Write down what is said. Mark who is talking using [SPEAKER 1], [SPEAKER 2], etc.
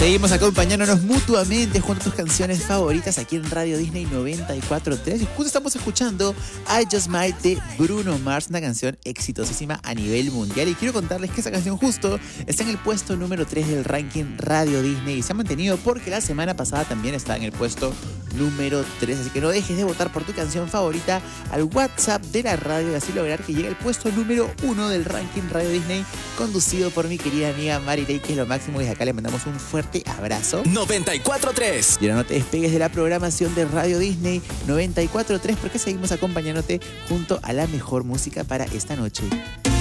[SPEAKER 1] Seguimos acompañándonos mutuamente junto a tus canciones favoritas aquí en Radio Disney 94.3. Y justo estamos escuchando I Just Might de Bruno Mars, una canción exitosísima a nivel mundial. Y quiero contarles que esa canción justo está en el puesto número 3 del ranking Radio Disney. Y se ha mantenido porque la semana pasada también estaba en el puesto número 3. Así que no dejes de votar por tu canción favorita al WhatsApp de la radio y así lograr que llegue al puesto número 1 del ranking Radio Disney, conducido por mi querida amiga Mari Ley, que es lo máximo. Y desde acá le mandamos un fuerte abrazo.
[SPEAKER 2] 94.3.
[SPEAKER 1] Y ahora no te despegues de la programación de Radio Disney 94.3 porque seguimos acompañándote junto a la mejor música para esta noche.